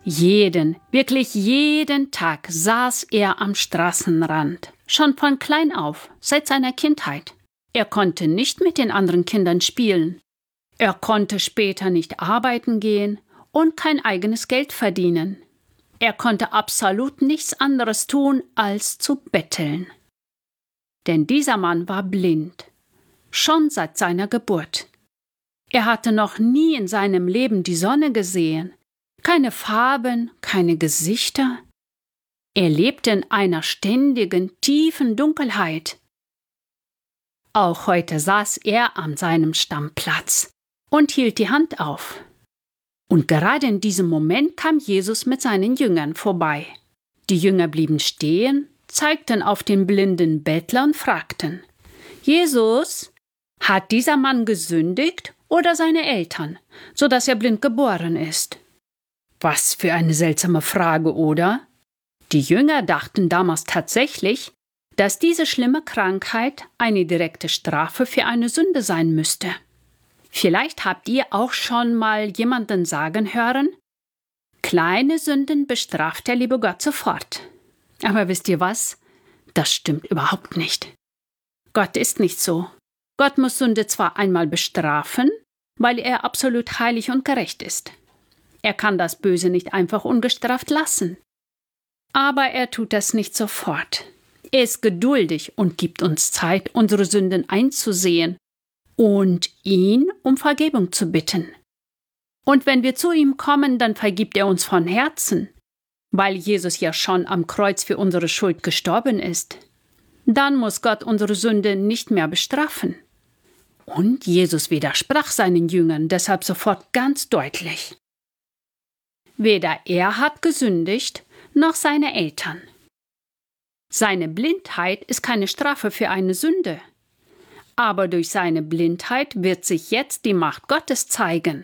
Wirklich jeden Tag saß er am Straßenrand, schon von klein auf, seit seiner Kindheit. Er konnte nicht mit den anderen Kindern spielen. Er konnte später nicht arbeiten gehen und kein eigenes Geld verdienen. Er konnte absolut nichts anderes tun, als zu betteln. Denn dieser Mann war blind, schon seit seiner Geburt. Er hatte noch nie in seinem Leben die Sonne gesehen, keine Farben, keine Gesichter. Er lebte in einer ständigen, tiefen Dunkelheit. Auch heute saß er an seinem Stammplatz und hielt die Hand auf. Und gerade in diesem Moment kam Jesus mit seinen Jüngern vorbei. Die Jünger blieben stehen, zeigten auf den blinden Bettler und fragten: Jesus, hat dieser Mann gesündigt oder seine Eltern, so dass er blind geboren ist? Was für eine seltsame Frage, oder? Die Jünger dachten damals tatsächlich, dass diese schlimme Krankheit eine direkte Strafe für eine Sünde sein müsste. Vielleicht habt ihr auch schon mal jemanden sagen hören: Kleine Sünden bestraft der liebe Gott sofort. Aber wisst ihr was? Das stimmt überhaupt nicht. Gott ist nicht so. Gott muss Sünde zwar einmal bestrafen, weil er absolut heilig und gerecht ist. Er kann das Böse nicht einfach ungestraft lassen. Aber er tut das nicht sofort. Er ist geduldig und gibt uns Zeit, unsere Sünden einzusehen und ihn um Vergebung zu bitten. Und wenn wir zu ihm kommen, dann vergibt er uns von Herzen, weil Jesus ja schon am Kreuz für unsere Schuld gestorben ist. Dann muss Gott unsere Sünde nicht mehr bestrafen. Und Jesus widersprach seinen Jüngern deshalb sofort ganz deutlich. Weder er hat gesündigt, noch seine Eltern. Seine Blindheit ist keine Strafe für eine Sünde. Aber durch seine Blindheit wird sich jetzt die Macht Gottes zeigen.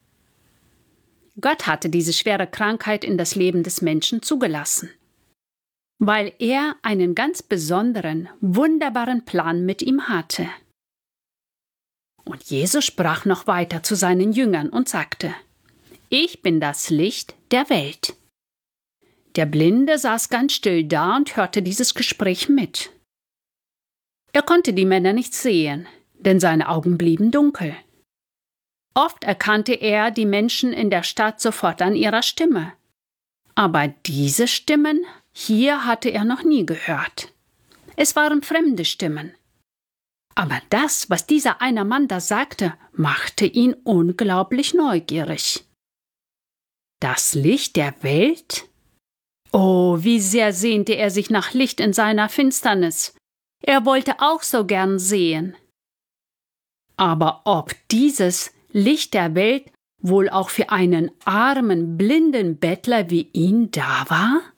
Gott hatte diese schwere Krankheit in das Leben des Menschen zugelassen, weil er einen ganz besonderen, wunderbaren Plan mit ihm hatte. Und Jesus sprach noch weiter zu seinen Jüngern und sagte: Ich bin das Licht der Welt. Der Blinde saß ganz still da und hörte dieses Gespräch mit. Er konnte die Männer nicht sehen, denn seine Augen blieben dunkel. Oft erkannte er die Menschen in der Stadt sofort an ihrer Stimme. Aber diese Stimmen hier hatte er noch nie gehört. Es waren fremde Stimmen. Aber das, was dieser eine Mann da sagte, machte ihn unglaublich neugierig. Das Licht der Welt? Oh, wie sehr sehnte er sich nach Licht in seiner Finsternis. Er wollte auch so gern sehen. Aber ob dieses Licht der Welt wohl auch für einen armen, blinden Bettler wie ihn da war?